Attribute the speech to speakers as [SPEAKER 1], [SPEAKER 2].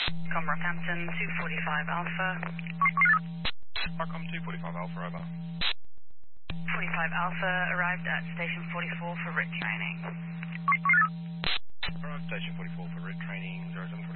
[SPEAKER 1] Com Rockhampton 245 Alpha.
[SPEAKER 2] Markham 245 Alpha, over.
[SPEAKER 1] 45 Alpha arrived at Station 44 for RIT training.
[SPEAKER 2] Arrived Station 44 for RIT training, 07